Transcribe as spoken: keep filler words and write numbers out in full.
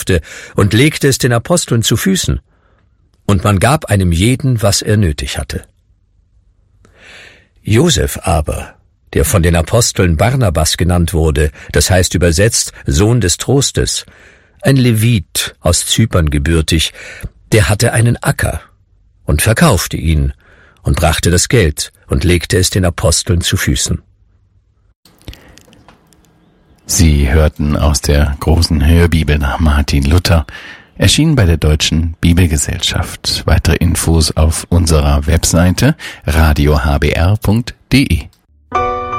kaufte und legte es den Aposteln zu Füßen. Und man gab einem jeden, was er nötig hatte. Josef aber, der von den Aposteln Barnabas genannt wurde, das heißt übersetzt Sohn des Trostes, ein Levit aus Zypern gebürtig, der hatte einen Acker und verkaufte ihn und brachte das Geld und legte es den Aposteln zu Füßen. Sie hörten aus der großen Hörbibel nach Martin Luther, erschienen bei der Deutschen Bibelgesellschaft. Weitere Infos auf unserer Webseite radio h b r punkt d e.